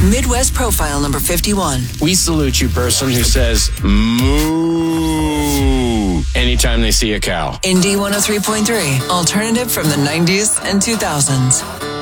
Midwest Profile number 51. We salute you, person who says moo anytime they see a cow. Indy 103.3, alternative from the 90s and 2000s.